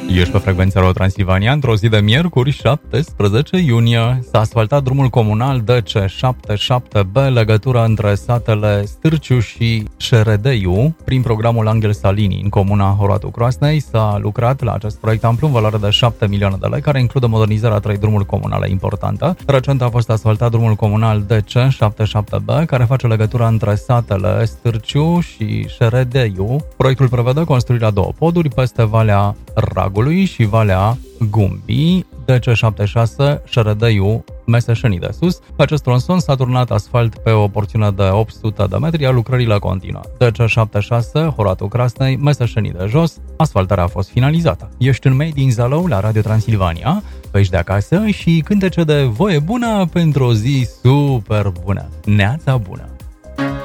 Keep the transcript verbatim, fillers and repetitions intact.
Ești pe frecvența Radio Transilvania, într-o zi de miercuri, șaptesprezece iunie, s-a asfaltat drumul comunal D C șaptezeci și șapte B, legătura între satele Stârciu și Șeredeiu, prin programul Angel Salini, în comuna Horatul Croasnei. S-a lucrat la acest proiect amplu în valoare de șapte milioane de lei, care include modernizarea trei drumuri comunale importante. Recent a fost asfaltat drumul comunal D C șaptezeci și șapte B, care face legătura între satele Stârciu și Șeredeiu. Proiectul prevede construirea două poduri peste Valea Ragului și Valea Gumbii, D C șaptezeci și șase, Șeredeiu, Meseșenii de sus. Pe acest tronson s-a turnat asfalt pe o porțiune de opt sute de metri, iar lucrările continuă. D C șaptezeci și șase, Horatul Crasnei, Meseșenii de jos, asfaltarea a fost finalizată. Ești în Made in Zalău la Radio Transilvania, pești de acasă și cântece de voie bună pentru o zi super bună. Neața bună!